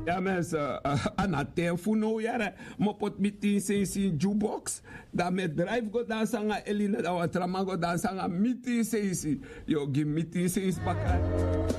Ja, mensen, aan het telefoon jaren, mopot meeting sensi jukebox, dan met drive go dan sanga Elina, dan wat ramago dan sanga meeting sensi, yo, give meeting sensi pakka.